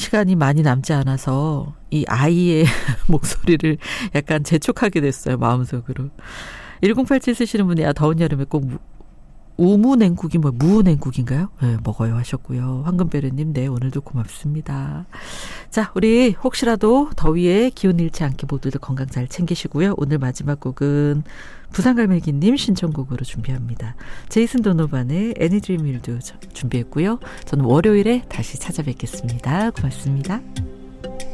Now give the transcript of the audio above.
시간이 많이 남지 않아서 이 아이의 목소리를 약간 재촉하게 됐어요. 마음속으로. 1087 쓰시는 분이 더운 여름에 꼭 우무냉국이 무냉국인가요? 네, 먹어요 하셨고요. 황금베르님, 네, 오늘도 고맙습니다. 자, 우리 혹시라도 더위에 기운 잃지 않게 모두들 건강 잘 챙기시고요. 오늘 마지막 곡은 부산갈매기님 신청곡으로 준비합니다. 제이슨 도노반의 Any Dream Will Do 준비했고요. 저는 월요일에 다시 찾아뵙겠습니다. 고맙습니다.